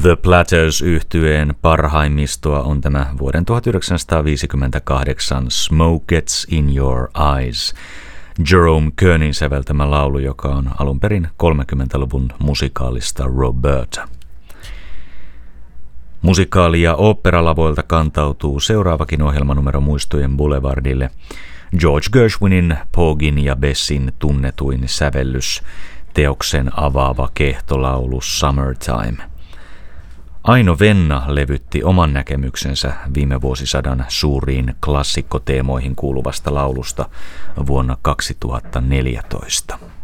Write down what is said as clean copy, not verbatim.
The Platters -yhtyeen parhaimmistoa on tämä vuoden 1958 Smoke Gets in Your Eyes, Jerome Kernin säveltämä laulu, joka on alun perin 30-luvun musikaalista Roberta. Musikaali- ja oopperalavoilta kantautuu seuraavakin ohjelmanumero muistojen boulevardille. George Gershwinin, Pogin ja Bessin tunnetuin sävellys, teoksen avaava kehtolaulu Summertime. Aino Venna levytti oman näkemyksensä viime vuosisadan suuriin klassikkoteemoihin kuuluvasta laulusta vuonna 2014.